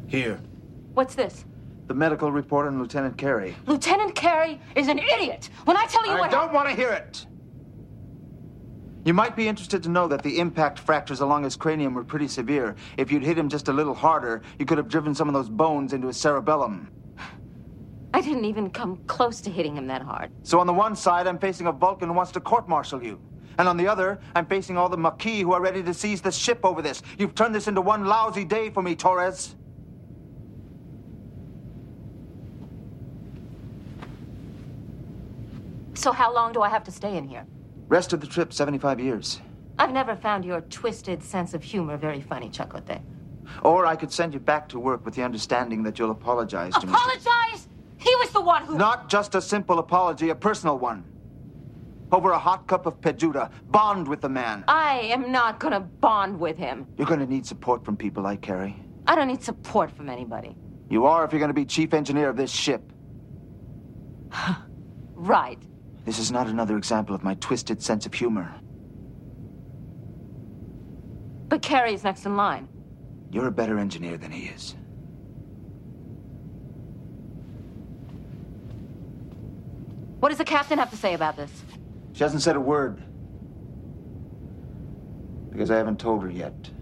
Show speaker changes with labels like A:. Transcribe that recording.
A: Here.
B: What's this?
C: The medical report on Lieutenant Carey.
B: Lieutenant Carey is an idiot. When I tell you
C: I don't want to hear it. You might be interested to know that the impact fractures along his cranium were pretty severe. If you'd hit him just a little harder, you could have driven some of those bones into his cerebellum.
B: I didn't even come close to hitting him that hard.
C: So on the one side, I'm facing a Vulcan who wants to court-martial you. And on the other, I'm facing all the Maquis who are ready to seize the ship over this. You've turned this into one lousy day for me, Torres.
B: So how long do I have to stay in here?
C: Rest of the trip, 75 years.
B: I've never found your twisted sense of humor very funny, Chakotay.
C: Or I could send you back to work with the understanding that you'll apologize to me.
B: Apologize? He was the one who...
C: Not just a simple apology, a personal one. Over a hot cup of pejuta. Bond with the man.
B: I am not gonna bond with him.
C: You're gonna need support from people like Carey.
B: I don't need support from anybody.
C: You are if you're gonna be chief engineer of this ship.
B: Right.
C: This is not another example of my twisted sense of humor.
B: But Carey's next in line.
C: You're a better engineer than he is.
B: What does the captain have to say about this?
C: She hasn't said a word. Because I haven't told her yet.